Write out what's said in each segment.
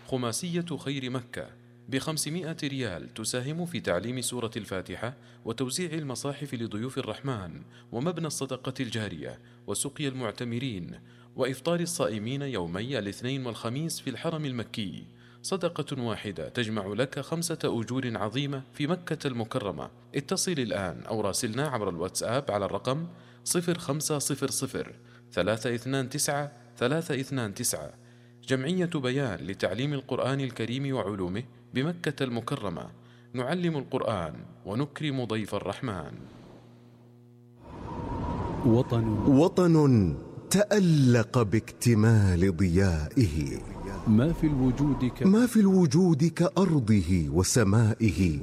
خماسية خير مكة ب500 ريال تساهم في تعليم سورة الفاتحة وتوزيع المصاحف لضيوف الرحمن ومبنى الصدقة الجارية وسقي المعتمرين وإفطار الصائمين يومي الاثنين والخميس في الحرم المكي. صدقة واحدة تجمع لك 5 أجور عظيمة في مكة المكرمة. اتصل الآن أو راسلنا عبر الواتساب على الرقم 0500 329 329. جمعية بيان لتعليم القرآن الكريم وعلومه بمكة المكرمة. نعلم القرآن ونكرم ضيف الرحمن. وطن تألق باكتمال ضيائه، ما في الوجود كأرضه وسمائه.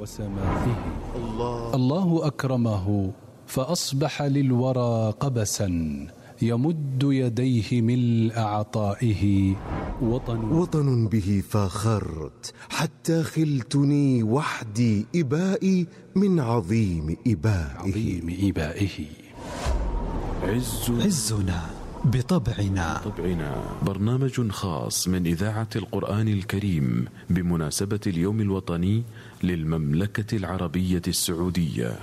الله أكرمه فأصبح للورى قبسا يمد يديه ملء عطائه. وطن به فاخرت حتى خلتني وحدي إبائي من عظيم إبائه. عزنا بطبعنا. برنامج خاص من إذاعة القرآن الكريم بمناسبة اليوم الوطني للمملكة العربية السعودية.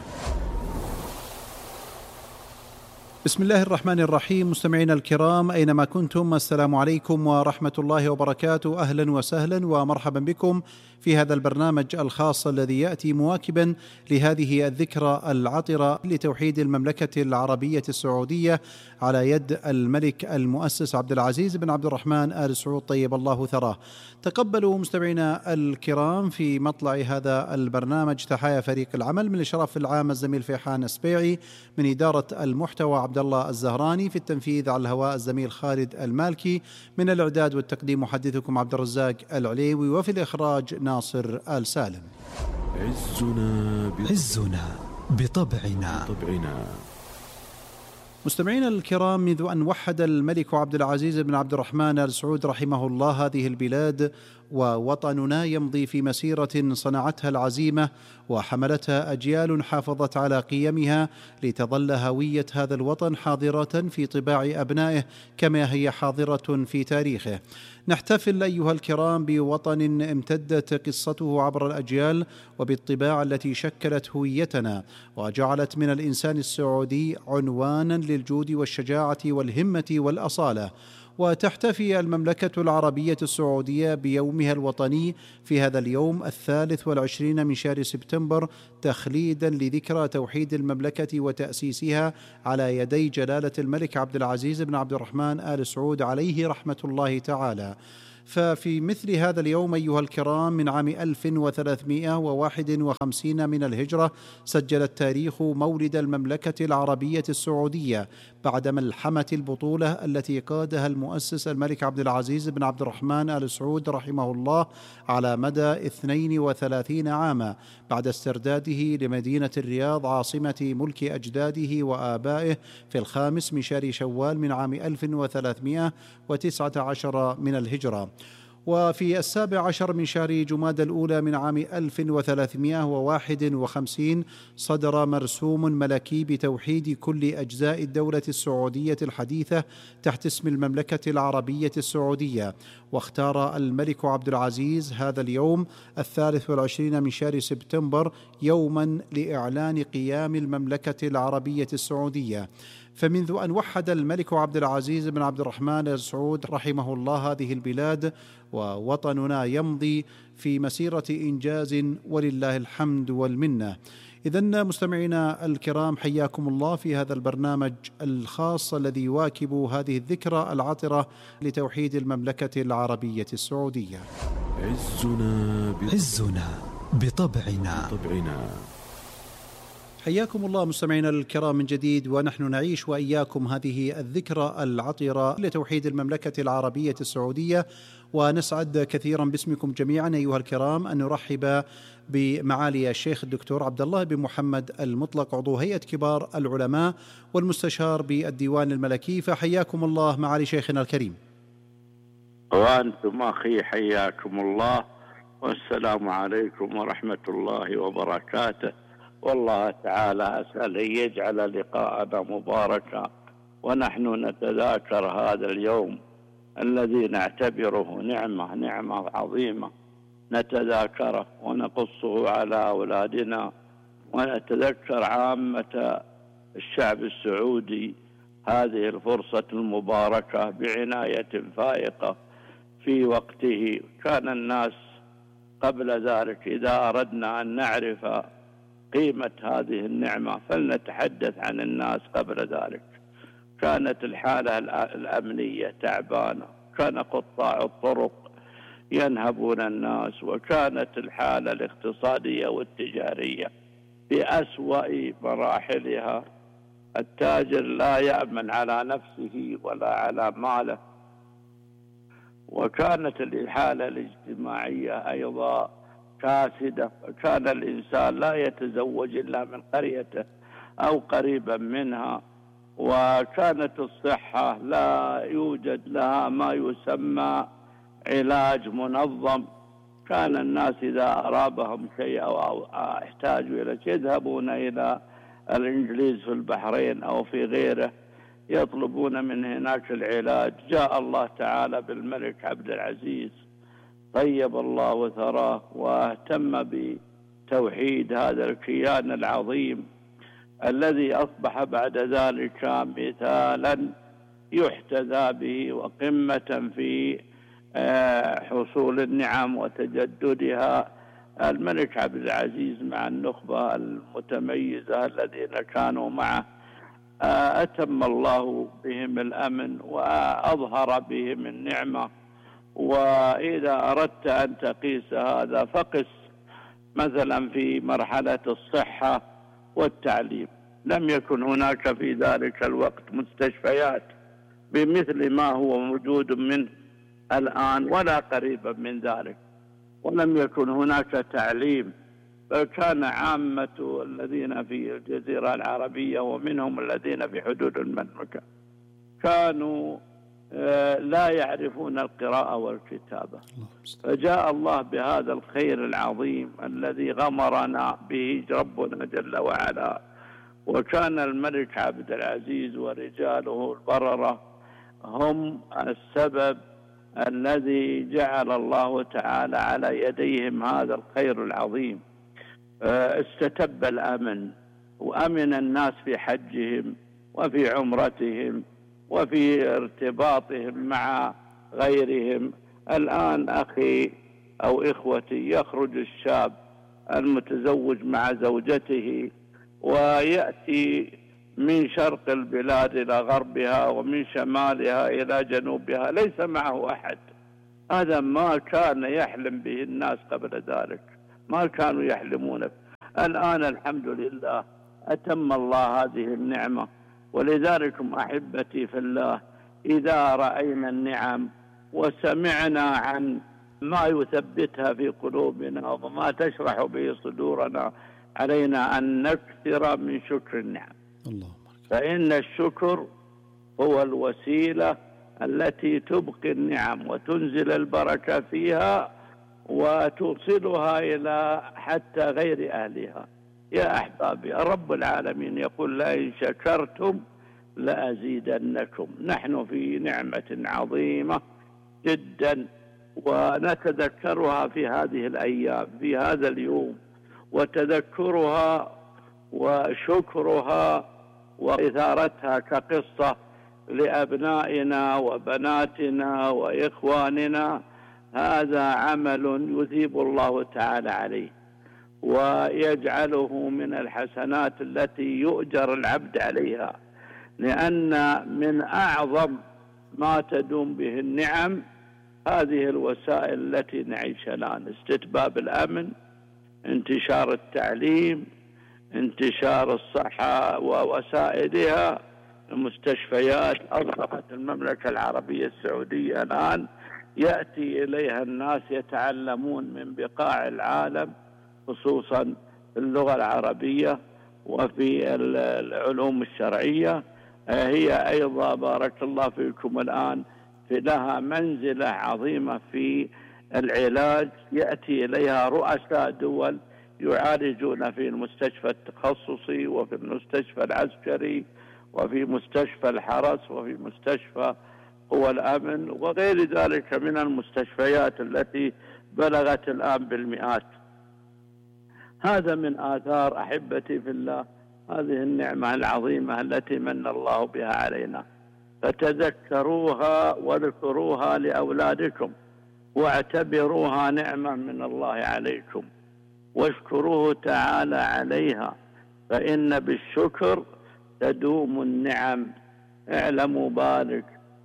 بسم الله الرحمن الرحيم. مستمعينا الكرام أينما كنتم، السلام عليكم ورحمة الله وبركاته. أهلا وسهلا ومرحبا بكم في هذا البرنامج الخاص الذي يأتي مواكبا لهذه الذكرى العطرة لتوحيد المملكة العربية السعودية على يد الملك المؤسس عبد العزيز بن عبد الرحمن آل سعود طيب الله ثراه. تقبلوا مستمعينا الكرام في مطلع هذا البرنامج تحايا فريق العمل، من الإشراف العام الزميل فيحان السبيعي، من إدارة المحتوى عبد الله الزهراني، في التنفيذ على الهواء الزميل خالد المالكي، من الإعداد والتقديم محدثكم عبد الرزاق العليوي، وفي الإخراج ناصر آل سالم. عزنا بطبعنا. مستمعينا الكرام، منذ أن وحد الملك عبد العزيز بن عبد الرحمن آل سعود رحمه الله هذه البلاد، ووطننا يمضي في مسيرة صنعتها العزيمة وحملتها أجيال حافظت على قيمها لتظل هوية هذا الوطن حاضرة في طباع أبنائه كما هي حاضرة في تاريخه. نحتفل أيها الكرام بوطن امتدت قصته عبر الأجيال وبالطباع التي شكلت هويتنا وجعلت من الإنسان السعودي عنوانا للجود والشجاعة والهمة والأصالة. وتحتفي المملكة العربية السعودية بيومها الوطني في هذا اليوم 23 من شهر سبتمبر، تخليدا لذكرى توحيد المملكة وتأسيسها على يدي جلالة الملك عبد العزيز بن عبد الرحمن آل سعود عليه رحمة الله تعالى. ففي مثل هذا اليوم أيها الكرام من عام 1351 من الهجرة سجل التاريخ مولد المملكة العربية السعودية بعد ملحمة البطولة التي قادها المؤسس الملك عبد العزيز بن عبد الرحمن آل سعود رحمه الله على مدى 32 عاما، بعد استرداده لمدينة الرياض عاصمة ملك أجداده وآبائه في 5 من شهر شوال من عام 1319 من الهجرة. وفي 17 من شهر جمادى الأولى من عام 1351 صدر مرسوم ملكي بتوحيد كل أجزاء الدولة السعودية الحديثة تحت اسم المملكة العربية السعودية. واختار الملك عبد العزيز هذا اليوم 23 من شهر سبتمبر يوما لإعلان قيام المملكة العربية السعودية. فمنذ أن وحد الملك عبد العزيز بن عبد الرحمن آل سعود رحمه الله هذه البلاد، ووطننا يمضي في مسيرة إنجاز ولله الحمد والمنة. إذن مستمعينا الكرام، حياكم الله في هذا البرنامج الخاص الذي يواكب هذه الذكرى العطرة لتوحيد المملكة العربية السعودية. عزنا بطبعنا. حياكم الله مستمعينا الكرام من جديد، ونحن نعيش وإياكم هذه الذكرى العطرة لتوحيد المملكة العربية السعودية. ونسعد كثيرا باسمكم جميعا أيها الكرام أن نرحب بمعالي الشيخ الدكتور عبد الله بن محمد المطلق، عضو هيئة كبار العلماء والمستشار بالديوان الملكي. فحياكم الله معالي شيخنا الكريم. وأنتم أخي حياكم الله، والسلام عليكم ورحمة الله وبركاته. والله تعالى أسأل أن يجعل لقاءنا مباركا ونحن نتذاكر هذا اليوم الذي نعتبره نعمة عظيمة نتذاكره ونقصه على أولادنا، ونتذكر عامة الشعب السعودي هذه الفرصة المباركة بعناية فائقة في وقته. كان الناس قبل ذلك إذا أردنا أن نعرف قيمة هذه النعمة فلنتحدث عن الناس قبل ذلك. كانت الحالة الأمنية تعبانة، كان قطاع الطرق ينهبون الناس، وكانت الحالة الاقتصادية والتجارية بأسوأ مراحلها. التاجر لا يأمن على نفسه ولا على ماله، وكانت الحالة الاجتماعية أيضا كاسدة، وكان الإنسان لا يتزوج إلا من قريته أو قريبا منها، وكانت الصحة لا يوجد لها ما يسمى علاج منظم. كان الناس إذا أرابهم شيء أو احتاجوا إلى شيء يذهبون إلى الإنجليز في البحرين أو في غيره يطلبون من هناك العلاج. جاء الله تعالى بالملك عبد العزيز طيب الله وثراه، واهتم بتوحيد هذا الكيان العظيم الذي أصبح بعد ذلك مثالا يحتذى به وقمة في حصول النعم وتجددها. الملك عبد العزيز مع النخبة المتميزة الذين كانوا معه أتم الله بهم الأمن وأظهر بهم النعمة. وإذا أردت أن تقيس هذا فقس مثلا في مرحلة الصحة والتعليم. لم يكن هناك في ذلك الوقت مستشفيات بمثل ما هو موجود منه الآن ولا قريبا من ذلك، ولم يكن هناك تعليم. فكان عامة الذين في الجزيرة العربية ومنهم الذين في حدود المملكة كانوا لا يعرفون القراءة والكتابة. فجاء الله بهذا الخير العظيم الذي غمرنا به ربنا جل وعلا. وكان الملك عبد العزيز ورجاله البررة هم السبب الذي جعل الله تعالى على يديهم هذا الخير العظيم. استتب الأمن، وأمن الناس في حجهم وفي عمرتهم وفي ارتباطهم مع غيرهم. الآن أخي أو إخوتي يخرج الشاب المتزوج مع زوجته ويأتي من شرق البلاد إلى غربها ومن شمالها إلى جنوبها ليس معه أحد. هذا ما كان يحلم به الناس قبل ذلك، ما كانوا يحلمون به. الآن الحمد لله أتم الله هذه النعمة. ولذلك أحبتي في الله إذا رأينا النعم وسمعنا عن ما يثبتها في قلوبنا وما تشرح به صدورنا علينا أن نكثر من شكر النعم. فإن الشكر هو الوسيلة التي تبقي النعم وتنزل البركة فيها وتوصلها إلى حتى غير أهلها. يا أحبابي، رب العالمين يقول لئن شكرتم لأزيدنكم. نحن في نعمة عظيمة جدا ونتذكرها في هذه الأيام في هذا اليوم، وتذكرها وشكرها وإثارتها كقصة لأبنائنا وبناتنا وإخواننا هذا عمل يثيب الله تعالى عليه ويجعله من الحسنات التي يؤجر العبد عليها. لأن من أعظم ما تدوم به النعم هذه الوسائل التي نعيشها الآن: استتباب الأمن، انتشار التعليم، انتشار الصحة ووسائلها، المستشفيات. أصبحت المملكة العربية السعودية الآن يأتي إليها الناس يتعلمون من بقاع العالم، خصوصا اللغة العربية وفي العلوم الشرعية. هي أيضا بارك الله فيكم الآن لها منزلة عظيمة في العلاج. يأتي إليها رؤساء دول يعالجون في المستشفى التخصصي وفي المستشفى العسكري وفي مستشفى الحرس وفي مستشفى هو الأمن، وغير ذلك من المستشفيات التي بلغت الآن بالمئات. هذا من آثار أحبتي في الله هذه النعمة العظيمة التي من الله بها علينا، فتذكروها واذكروها لأولادكم واعتبروها نعمة من الله عليكم، واشكروه تعالى عليها، فإن بالشكر تدوم النعم. اعلموا بارك،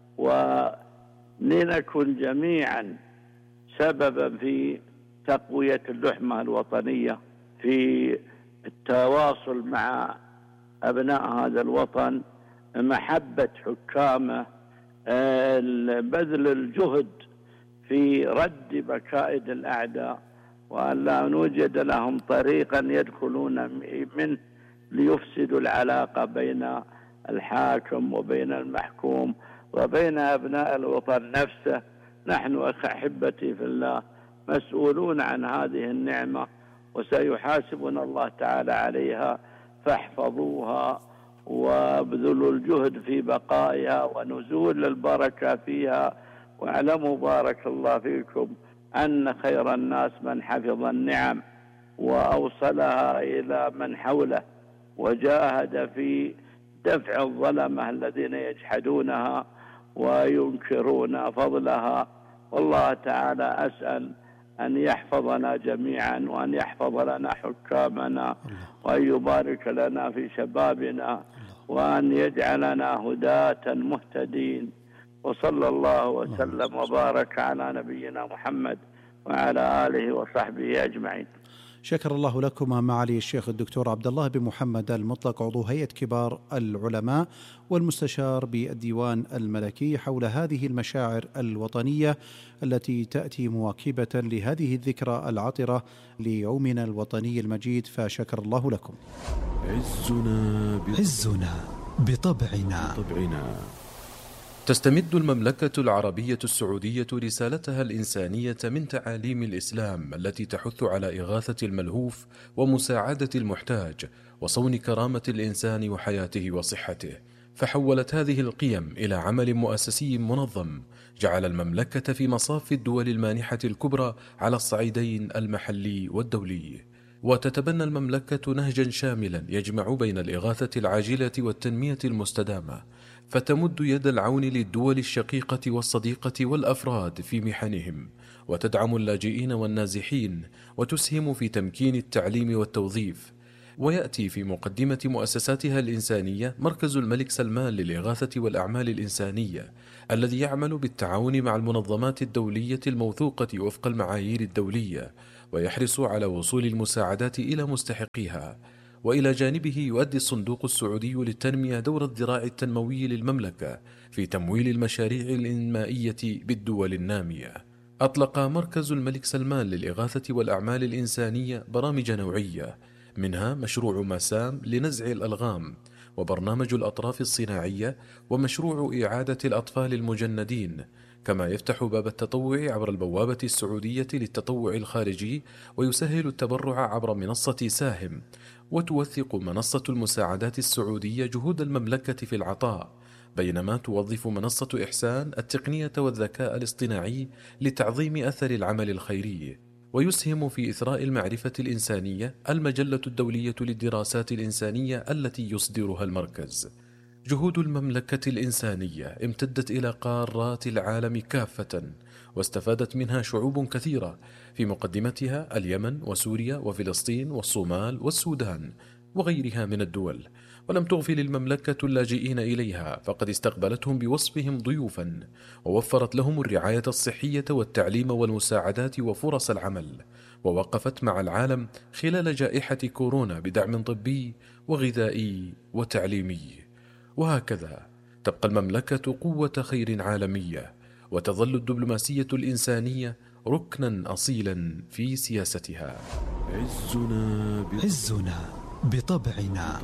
ولنكن جميعا سببا في تقوية اللحمة الوطنية، في التواصل مع أبناء هذا الوطن، محبة حكامه، بذل الجهد في رد مكائد الأعداء، وأن لا نوجد لهم طريقا يدخلون منه ليفسدوا العلاقة بين الحاكم وبين المحكوم وبين أبناء الوطن نفسه. نحن أحبتي في الله مسؤولون عن هذه النعمة، وسيحاسبنا الله تعالى عليها، فاحفظوها وابذلوا الجهد في بقائها ونزول البركة فيها. واعلموا بارك الله فيكم أن خير الناس من حفظ النعم وأوصلها إلى من حوله، وجاهد في دفع الظلمة الذين يجحدونها وينكرون فضلها. والله تعالى أسأل أن يحفظنا جميعا، وأن يحفظ لنا حكامنا، وأن يبارك لنا في شبابنا، وأن يجعلنا هداة مهتدين. وصلى الله وسلم وبارك على نبينا محمد وعلى آله وصحبه أجمعين. شكر الله لكما معالي الشيخ الدكتور عبد الله بن محمد المطلق، عضو هيئة كبار العلماء والمستشار بالديوان الملكي، حول هذه المشاعر الوطنية التي تأتي مواكبة لهذه الذكرى العطرة ليومنا الوطني المجيد، فشكر الله لكم. عزنا بطبعنا. تستمد المملكة العربية السعودية رسالتها الإنسانية من تعاليم الإسلام التي تحث على إغاثة الملهوف ومساعدة المحتاج وصون كرامة الإنسان وحياته وصحته، فحولت هذه القيم إلى عمل مؤسسي منظم جعل المملكة في مصاف الدول المانحة الكبرى على الصعيدين المحلي والدولي. وتتبنى المملكة نهجا شاملا يجمع بين الإغاثة العاجلة والتنمية المستدامة، فتمد يد العون للدول الشقيقة والصديقة والأفراد في محنهم، وتدعم اللاجئين والنازحين، وتسهم في تمكين التعليم والتوظيف. ويأتي في مقدمة مؤسساتها الإنسانية مركز الملك سلمان للإغاثة والأعمال الإنسانية، الذي يعمل بالتعاون مع المنظمات الدولية الموثوقة وفق المعايير الدولية، ويحرص على وصول المساعدات إلى مستحقيها. وإلى جانبه يؤدي الصندوق السعودي للتنمية دور الذراع التنموي للمملكة في تمويل المشاريع الإنمائية بالدول النامية. أطلق مركز الملك سلمان للإغاثة والأعمال الإنسانية برامج نوعية، منها مشروع مسام لنزع الألغام، وبرنامج الأطراف الصناعية، ومشروع إعادة الأطفال المجندين، كما يفتح باب التطوع عبر البوابة السعودية للتطوع الخارجي، ويسهل التبرع عبر منصة ساهم. وتوثق منصة المساعدات السعودية جهود المملكة في العطاء، بينما توظف منصة إحسان التقنية والذكاء الاصطناعي لتعظيم أثر العمل الخيري. ويسهم في إثراء المعرفة الإنسانية المجلة الدولية للدراسات الإنسانية التي يصدرها المركز. جهود المملكة الإنسانية امتدت إلى قارات العالم كافة، واستفادت منها شعوب كثيرة، في مقدمتها اليمن وسوريا وفلسطين والصومال والسودان وغيرها من الدول. ولم تغفل المملكة اللاجئين إليها، فقد استقبلتهم بوصفهم ضيوفا، ووفرت لهم الرعاية الصحية والتعليم والمساعدات وفرص العمل، ووقفت مع العالم خلال جائحة كورونا بدعم طبي وغذائي وتعليمي. وهكذا تبقى المملكة قوة خير عالمية، وتظل الدبلوماسية الإنسانية ركنا أصيلا في سياستها. عزنا بطبعنا.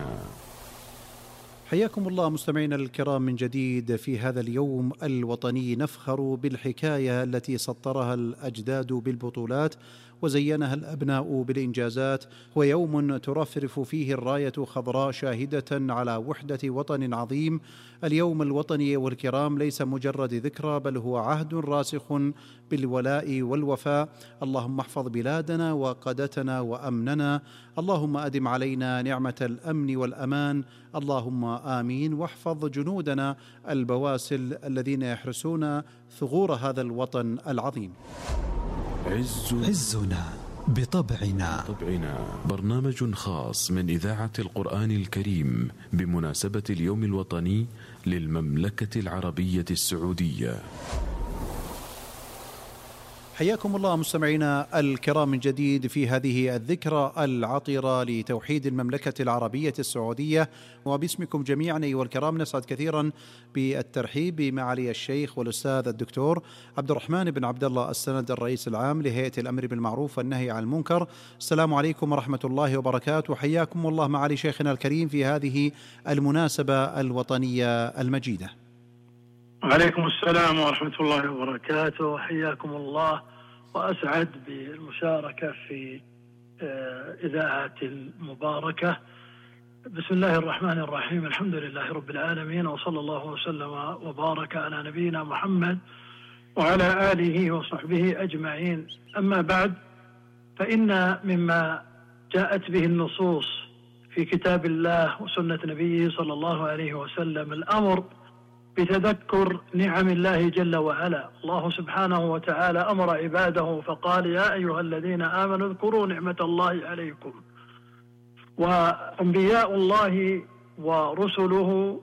حياكم الله مستمعينا الكرام من جديد في هذا اليوم الوطني. نفخر بالحكاية التي سطرها الأجداد بالبطولات، وزينها الأبناء بالإنجازات، هو يوم ترفرف فيه الراية خضراء شاهدة على وحدة وطن عظيم. اليوم الوطني والكرام ليس مجرد ذكرى، بل هو عهد راسخ بالولاء والوفاء. اللهم احفظ بلادنا وقادتنا وأمننا، اللهم أدم علينا نعمة الأمن والأمان، اللهم آمين. واحفظ جنودنا البواسل الذين يحرسون ثغور هذا الوطن العظيم. عزنا بطبعنا. برنامج خاص من إذاعة القرآن الكريم بمناسبة اليوم الوطني للمملكة العربية السعودية. حياكم الله مستمعينا الكرام من جديد في هذه الذكرى العطرة لتوحيد المملكة العربية السعودية، وباسمكم جميعا أيها الكرام نسعد كثيرا بالترحيب بمعالي الشيخ والأستاذ الدكتور عبد الرحمن بن عبد الله السند، الرئيس العام لهيئة الأمر بالمعروف والنهي عن المنكر. السلام عليكم ورحمة الله وبركاته، حياكم الله معالي شيخنا الكريم في هذه المناسبة الوطنية المجيدة. وعليكم السلام ورحمة الله وبركاته، حياكم الله، وأسعد بالمشاركة في إذاعة المباركة. بسم الله الرحمن الرحيم، الحمد لله رب العالمين، وصلى الله وسلم وبارك على نبينا محمد وعلى آله وصحبه أجمعين. أما بعد، فإن مما جاءت به النصوص في كتاب الله وسنة نبيه صلى الله عليه وسلم الأمر بتذكر نعم الله جل وعلا. الله سبحانه وتعالى أمر عباده فقال: يا أيها الذين آمنوا اذكروا نعمة الله عليكم. وأنبياء الله ورسله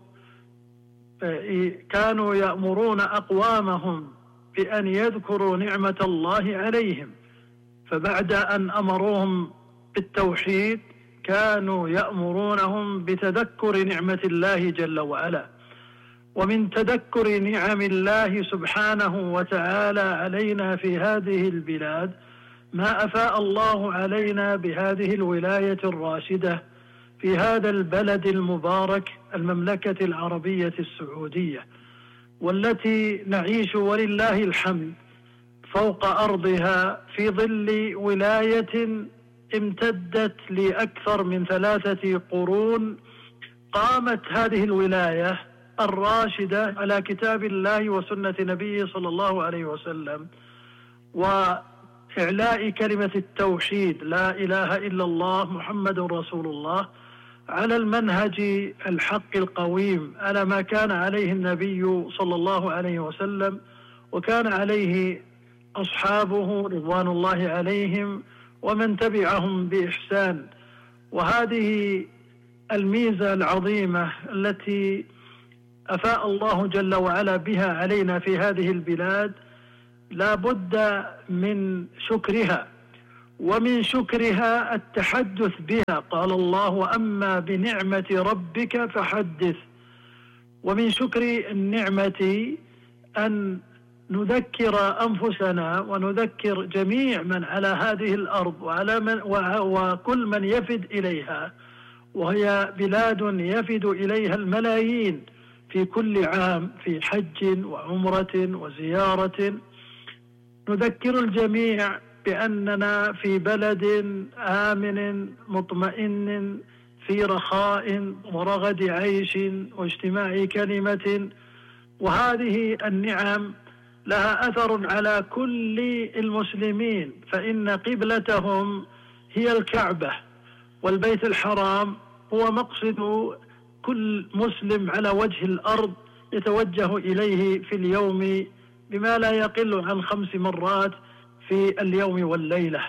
كانوا يأمرون أقوامهم بأن يذكروا نعمة الله عليهم، فبعد أن أمروهم بالتوحيد كانوا يأمرونهم بتذكر نعمة الله جل وعلا. ومن تذكر نعم الله سبحانه وتعالى علينا في هذه البلاد ما أفاء الله علينا بهذه الولاية الراشدة في هذا البلد المبارك، المملكة العربية السعودية، والتي نعيش ولله الحمد فوق أرضها في ظل ولاية امتدت لأكثر من 3 قرون. قامت هذه الولاية الراشدة على كتاب الله وسنة نبيه صلى الله عليه وسلم، وإعلاء كلمة التوحيد لا إله إلا الله محمد رسول الله على المنهج الحق القويم، على ما كان عليه النبي صلى الله عليه وسلم وكان عليه أصحابه رضوان الله عليهم ومن تبعهم بإحسان. وهذه الميزة العظيمة التي أفاء الله جل وعلا بها علينا في هذه البلاد لا بد من شكرها، ومن شكرها التحدث بها. قال الله: وأما بنعمة ربك فحدث. ومن شكر النعمة أن نذكر أنفسنا ونذكر جميع من على هذه الأرض وكل من يفد إليها، وهي بلاد يفد إليها الملايين في كل عام في حج وعمرة وزيارة. نذكر الجميع بأننا في بلد آمن مطمئن في رخاء ورغد عيش واجتماع كلمة. وهذه النعم لها أثر على كل المسلمين، فإن قبلتهم هي الكعبة، والبيت الحرام هو مقصد كل مسلم على وجه الأرض يتوجه إليه في اليوم بما لا يقل عن 5 مرات في اليوم والليلة،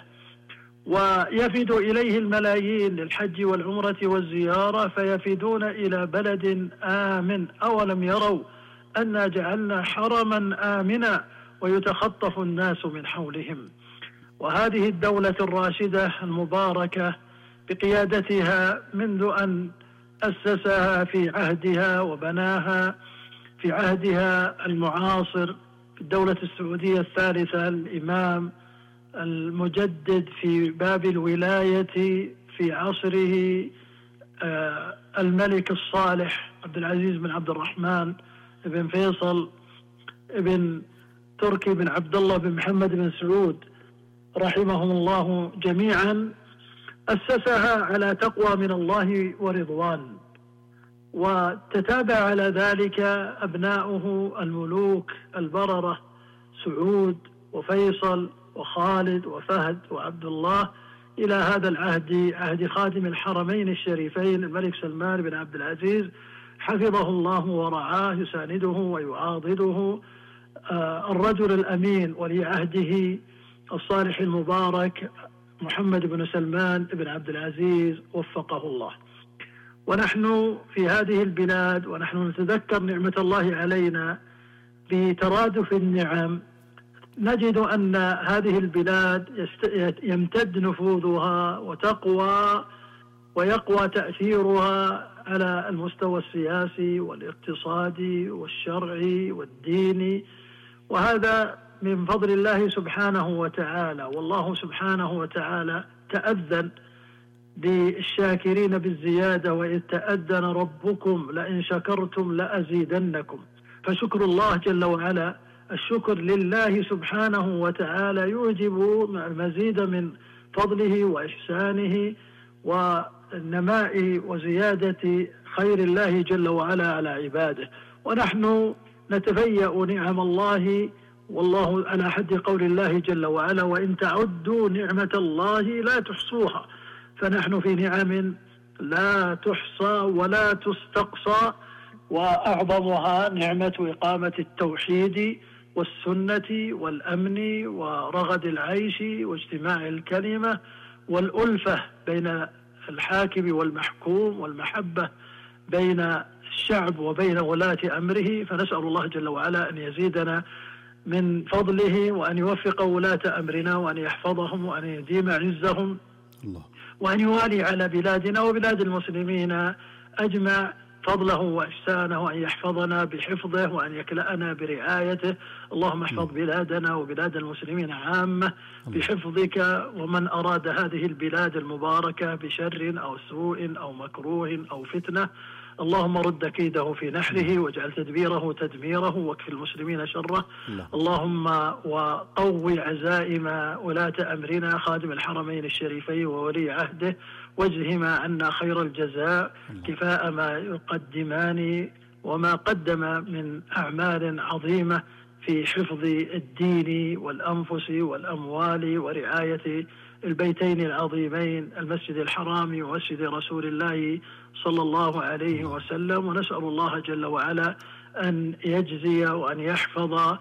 ويفد إليه الملايين للحج والعمرة والزيارة، فيفدون إلى بلد آمن. أولم يروا أنا جعلنا حرما آمنا ويتخطف الناس من حولهم. وهذه الدولة الراشدة المباركة بقيادتها منذ أن أسسها في عهدها وبناها في عهدها المعاصر في الدولة السعودية الثالثة الإمام المجدد في باب الولاية في عصره الملك الصالح عبد العزيز بن عبد الرحمن بن فيصل بن تركي بن عبد الله بن محمد بن سعود رحمهم الله جميعا أسسها على تقوى من الله ورضوان، وتتابع على ذلك أبناؤه الملوك البررة سعود وفيصل وخالد وفهد وعبد الله إلى هذا العهد، عهد خادم الحرمين الشريفين الملك سلمان بن عبد العزيز حفظه الله ورعاه، يسانده ويعاضده الرجل الأمين ولي عهده الصالح المبارك محمد بن سلمان بن عبد العزيز وفقه الله. ونحن في هذه البلاد ونحن نتذكر نعمة الله علينا بترادف النعم، نجد أن هذه البلاد يمتد نفوذها وتقوى ويقوى تأثيرها على المستوى السياسي والاقتصادي والشرعي والديني، وهذا من فضل الله سبحانه وتعالى. والله سبحانه وتعالى تأذن للشاكرين بالزيادة، وإذ تأذن ربكم لئن شكرتم لأزيدنكم. فشكر الله جل وعلا، الشكر لله سبحانه وتعالى يوجب المزيد من فضله وإحسانه والنماء وزيادة خير الله جل وعلا على عباده. ونحن نتفيأ نعم الله، والله على حد قول الله جل وعلا وإن تعدوا نعمة الله لا تحصوها. فنحن في نعم لا تحصى ولا تستقصى، وأعظمها نعمة إقامة التوحيد والسنة والأمن ورغد العيش واجتماع الكلمة والألفة بين الحاكم والمحكوم والمحبة بين الشعب وبين ولاة أمره. فنسأل الله جل وعلا أن يزيدنا من فضله وأن يوفق ولاة أمرنا وأن يحفظهم وأن يديم عزهم الله، وأن يوالي على بلادنا وبلاد المسلمين أجمع فضله وإحسانه، وأن يحفظنا بحفظه وأن يكلأنا برعايته. اللهم احفظ بلادنا وبلاد المسلمين عامة بحفظك، ومن أراد هذه البلاد المباركة بشر أو سوء أو مكروه أو فتنة اللهم رد كيده في نحره واجعل تدبيره تدميره واكف المسلمين شره. اللهم وقوي عزائم ولاة أمرنا خادم الحرمين الشريفين وولي عهده، واجزهما عنا خير الجزاء كفاء ما يقدمان وما قدم من أعمال عظيمة في حفظ الدين والأنفس والأموال ورعاية البيتين العظيمين المسجد الحرام ومسجد رسول الله صلى الله عليه وسلم. ونسأل الله جل وعلا أن يجزي وأن يحفظ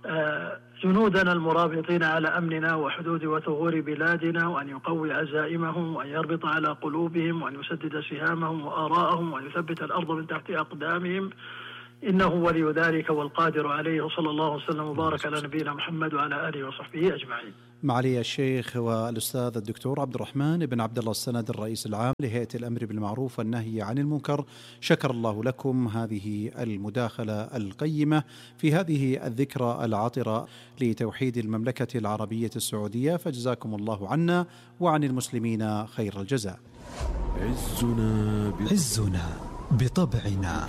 جنودنا المرابطين على أمننا وحدود وثغور بلادنا، وأن يقوي عزائمهم وأن يربط على قلوبهم وأن يسدد سهامهم وآراءهم وأن يثبت الأرض من تحت أقدامهم، إنه ولي ذلك والقادر عليه. وصلى الله وسلم وبارك على نبينا محمد وعلى آله وصحبه أجمعين. معالي الشيخ والأستاذ الدكتور عبد الرحمن بن عبد الله السند الرئيس العام لهيئة الأمر بالمعروف والنهي عن المنكر، شكر الله لكم هذه المداخلة القيمة في هذه الذكرى العاطرة لتوحيد المملكة العربية السعودية، فجزاكم الله عنا وعن المسلمين خير الجزاء. عزنا بطبعنا.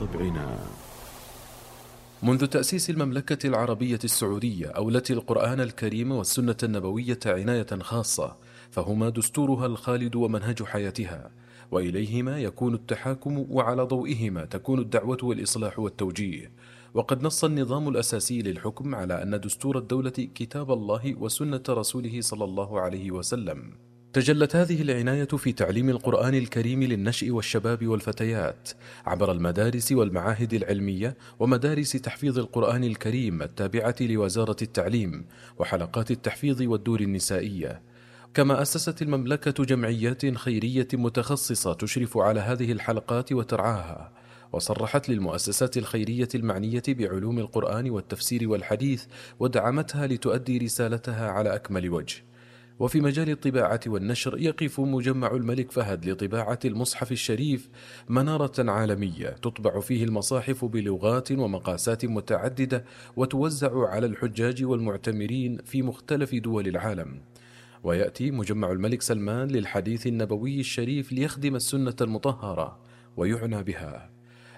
منذ تأسيس المملكة العربية السعودية أولت القرآن الكريم والسنة النبوية عناية خاصة، فهما دستورها الخالد ومنهج حياتها، وإليهما يكون التحاكم وعلى ضوئهما تكون الدعوة والإصلاح والتوجيه. وقد نص النظام الأساسي للحكم على أن دستور الدولة كتاب الله وسنة رسوله صلى الله عليه وسلم. تجلت هذه العناية في تعليم القرآن الكريم للنشء والشباب والفتيات عبر المدارس والمعاهد العلمية ومدارس تحفيظ القرآن الكريم التابعة لوزارة التعليم وحلقات التحفيظ والدور النسائية. كما أسست المملكة جمعيات خيرية متخصصة تشرف على هذه الحلقات وترعاها، وصرحت للمؤسسات الخيرية المعنية بعلوم القرآن والتفسير والحديث ودعمتها لتؤدي رسالتها على أكمل وجه. وفي مجال الطباعة والنشر يقف مجمع الملك فهد لطباعة المصحف الشريف منارة عالمية تطبع فيه المصاحف بلغات ومقاسات متعددة وتوزع على الحجاج والمعتمرين في مختلف دول العالم. ويأتي مجمع الملك سلمان للحديث النبوي الشريف ليخدم السنة المطهرة ويعنى بها.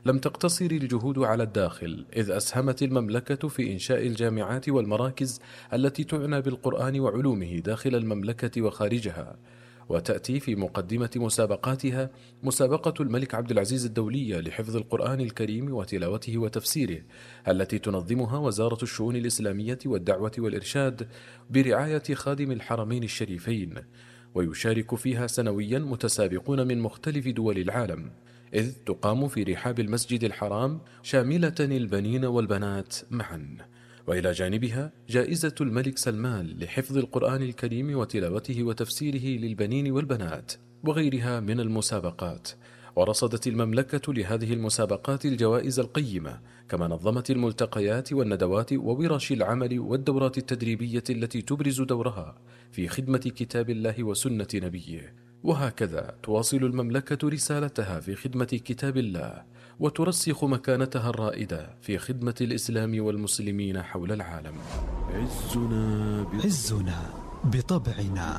لم تقتصر الجهود على الداخل، إذ أسهمت المملكة في إنشاء الجامعات والمراكز التي تعنى بالقرآن وعلومه داخل المملكة وخارجها. وتأتي في مقدمة مسابقاتها مسابقة الملك عبد العزيز الدولية لحفظ القرآن الكريم وتلاوته وتفسيره، التي تنظمها وزارة الشؤون الإسلامية والدعوة والإرشاد برعاية خادم الحرمين الشريفين، ويشارك فيها سنويا متسابقون من مختلف دول العالم، إذ تقام في رحاب المسجد الحرام شاملة البنين والبنات معا. وإلى جانبها جائزة الملك سلمان لحفظ القرآن الكريم وتلاوته وتفسيره للبنين والبنات، وغيرها من المسابقات. ورصدت المملكة لهذه المسابقات الجوائز القيمة، كما نظمت الملتقيات والندوات وورش العمل والدورات التدريبية التي تبرز دورها في خدمة كتاب الله وسنة نبيه. وهكذا تواصل المملكة رسالتها في خدمة كتاب الله، وترسخ مكانتها الرائدة في خدمة الإسلام والمسلمين حول العالم. عزنا بطبعنا.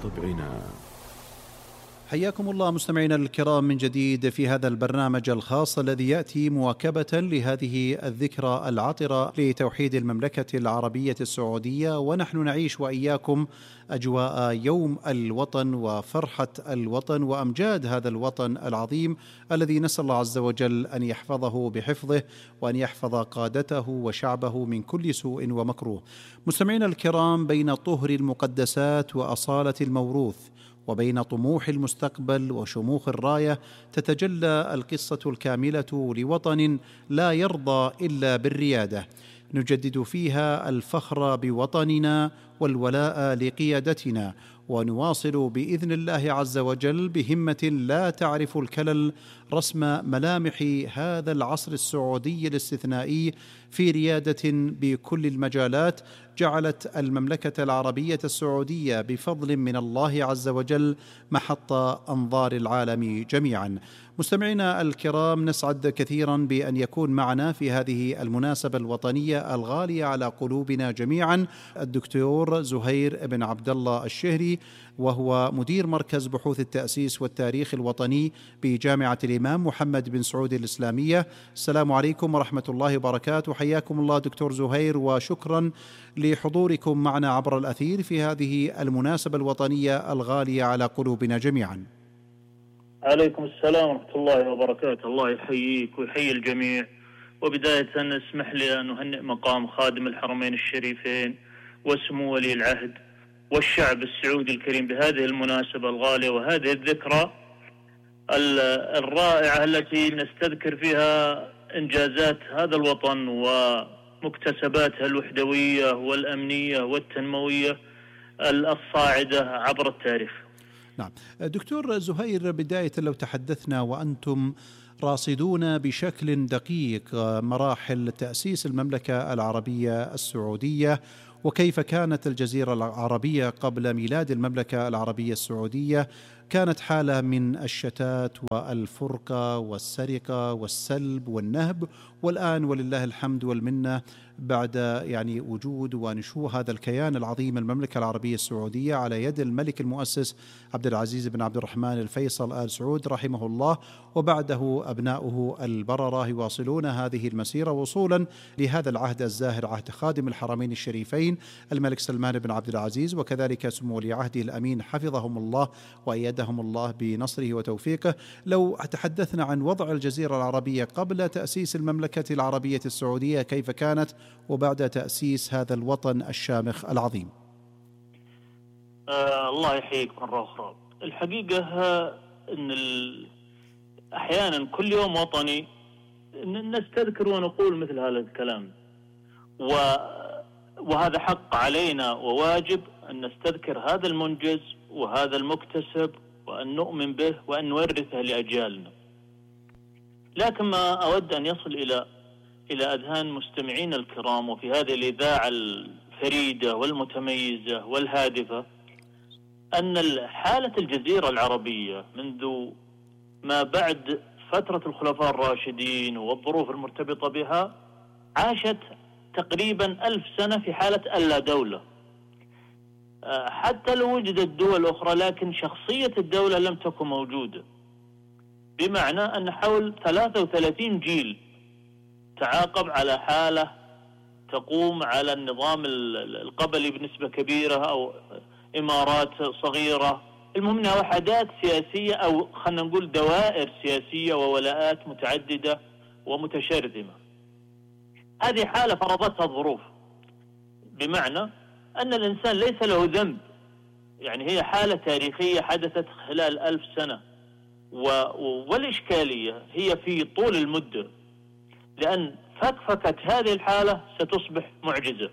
حياكم الله مستمعينا الكرام من جديد في هذا البرنامج الخاص الذي يأتي مواكبة لهذه الذكرى العطرة لتوحيد المملكة العربية السعودية، ونحن نعيش وإياكم أجواء يوم الوطن وفرحة الوطن وأمجاد هذا الوطن العظيم الذي نسأل الله عز وجل أن يحفظه بحفظه، وأن يحفظ قادته وشعبه من كل سوء ومكروه. مستمعينا الكرام، بين طهر المقدسات وأصالة الموروث، وبين طموح المستقبل وشموخ الراية، تتجلى القصة الكاملة لوطن لا يرضى إلا بالريادة، نجدد فيها الفخر بوطننا والولاء لقيادتنا، ونواصل بإذن الله عز وجل بهمة لا تعرف الكلل رسم ملامح هذا العصر السعودي الاستثنائي في ريادة بكل المجالات جعلت المملكة العربية السعودية بفضل من الله عز وجل محط أنظار العالم جميعا. مستمعينا الكرام، نسعد كثيرا بأن يكون معنا في هذه المناسبة الوطنية الغالية على قلوبنا جميعا الدكتور زهير بن عبد الله الشهري، وهو مدير مركز بحوث التأسيس والتاريخ الوطني بجامعة الإمام محمد بن سعود الإسلامية. السلام عليكم ورحمة الله وبركاته. حياكم الله دكتور زهير، وشكرا لحضوركم معنا عبر الأثير في هذه المناسبة الوطنية الغالية على قلوبنا جميعا. عليكم السلام ورحمة الله وبركاته. الله يحييك ويحيي الجميع. وبداية اسمح لي أن أهنئ مقام خادم الحرمين الشريفين وسمو ولي العهد والشعب السعودي الكريم بهذه المناسبة الغالية وهذه الذكرى الرائعة التي نستذكر فيها إنجازات هذا الوطن ومكتسباتها الوحدوية والأمنية والتنموية الصاعدة عبر التاريخ. نعم دكتور زهير، بداية لو تحدثنا وأنتم راصدون بشكل دقيق مراحل تأسيس المملكة العربية السعودية، وكيف كانت الجزيرة العربية قبل ميلاد المملكة العربية السعودية، كانت حالة من الشتات والفرقة والسرقة والسلب والنهب، والآن ولله الحمد والمنة بعد وجود ونشوء هذا الكيان العظيم المملكة العربية السعودية على يد الملك المؤسس عبد العزيز بن عبد الرحمن الفيصل آل سعود رحمه الله، وبعده أبناؤه البررة يواصلون هذه المسيرة وصولا لهذا العهد الزاهر، عهد خادم الحرمين الشريفين الملك سلمان بن عبد العزيز، وكذلك سمو ولي عهده الأمين حفظهم الله وأيدهم الله بنصره وتوفيقه. لو تحدثنا عن وضع الجزيرة العربية قبل تأسيس المملكة العربية السعودية كيف كانت، وبعد تأسيس هذا الوطن الشامخ العظيم. الله يحييك مرة أخرى. الحقيقة أن أحيانا كل يوم وطني نستذكر ونقول مثل هذا الكلام، وهذا حق علينا وواجب أن نستذكر هذا المنجز وهذا المكتسب وأن نؤمن به وأن نورثه لأجيالنا. لكن ما أود أن يصل إلى أذهان مستمعينا الكرام وفي هذه الإذاعة الفريدة والمتميزة والهادفة أن حالة الجزيرة العربية منذ ما بعد فترة الخلفاء الراشدين والظروف المرتبطة بها عاشت تقريبا 1000 سنة في حالة ألا دولة، حتى لو وجدت دول أخرى لكن شخصية الدولة لم تكن موجودة، بمعنى أن حول 33 جيل تعاقب على حالة تقوم على النظام القبلي بنسبة كبيرة أو إمارات صغيرة، المهم أنها وحدات سياسية أو خلينا نقول دوائر سياسية وولاءات متعددة ومتشرذمة. هذه حالة فرضتها الظروف، بمعنى أن الإنسان ليس له ذنب، يعني هي حالة تاريخية حدثت خلال 1000 سنة، والإشكالية هي في طول المدة، لأن فكفكة هذه الحالة ستصبح معجزة.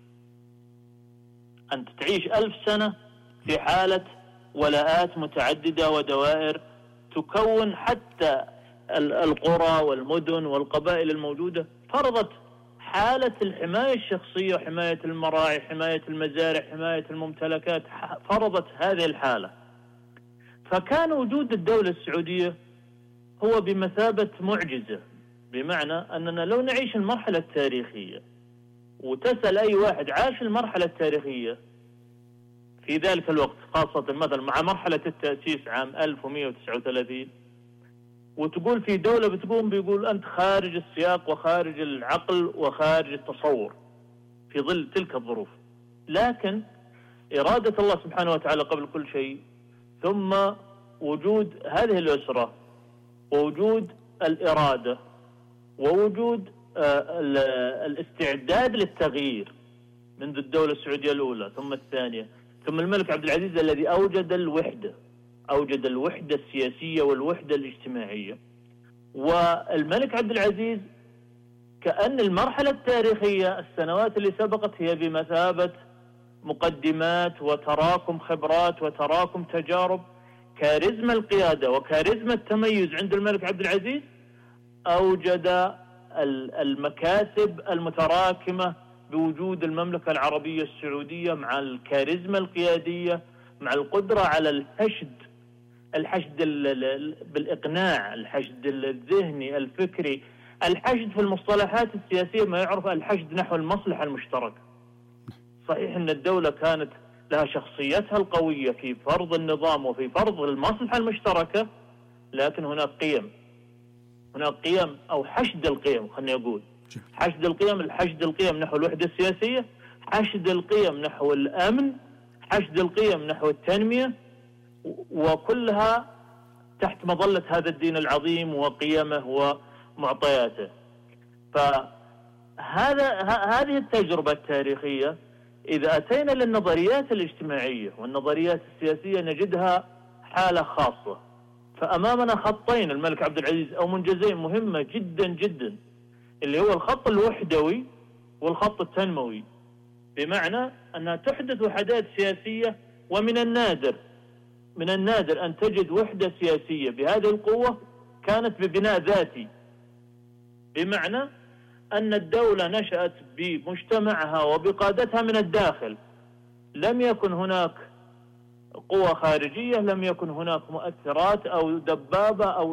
أنت تعيش 1000 سنة في حالة ولاءات متعددة ودوائر تكون حتى القرى والمدن والقبائل الموجودة، فرضت حالة الحماية الشخصية وحماية المراعي، حماية المزارع، حماية الممتلكات، فرضت هذه الحالة. فكان وجود الدولة السعودية هو بمثابة معجزة، بمعنى أننا لو نعيش المرحلة التاريخية وتسأل أي واحد عاش المرحلة التاريخية في ذلك الوقت، خاصة مثلا مع مرحلة التأسيس عام 1139، وتقول في دولة بتقوم، بيقول أنت خارج السياق وخارج العقل وخارج التصور في ظل تلك الظروف. لكن إرادة الله سبحانه وتعالى قبل كل شيء، ثم وجود هذه الأسرة ووجود الإرادة ووجود الاستعداد للتغيير منذ الدولة السعودية الأولى ثم الثانية ثم الملك عبد العزيز الذي أوجد الوحدة السياسية والوحدة الاجتماعية. والملك عبد العزيز كأن المرحلة التاريخية السنوات اللي سبقت هي بمثابة مقدمات وتراكم خبرات وتراكم تجارب. كاريزما القيادة وكاريزما التميز عند الملك عبد العزيز أوجد المكاسب المتراكمة بوجود المملكة العربية السعودية، مع الكاريزما القيادية، مع القدرة على الحشد بالإقناع، الحشد الذهني الفكري، الحشد في المصطلحات السياسية ما يعرف الحشد نحو المصلحة المشتركة. صحيح أن الدولة كانت لها شخصيتها القوية في فرض النظام وفي فرض المصلحة المشتركة، لكن هناك قيم أو حشد القيم، خليني أقول حشد القيم نحو الوحدة السياسية، حشد القيم نحو الأمن، حشد القيم نحو التنمية، وكلها تحت مظلة هذا الدين العظيم وقيمه ومعطياته. هذه التجربة التاريخية إذا أتينا للنظريات الاجتماعية والنظريات السياسية نجدها حالة خاصة. فأمامنا خطين الملك عبد العزيز أو منجزين مهمة جدا جدا، اللي هو الخط الوحدوي والخط التنموي، بمعنى أنها تحدث وحدات سياسية. ومن النادر أن تجد وحدة سياسية بهذه القوة كانت ببناء ذاتي، بمعنى أن الدولة نشأت بمجتمعها وبقادتها من الداخل، لم يكن هناك قوى خارجية، لم يكن هناك مؤثرات أو دبابة أو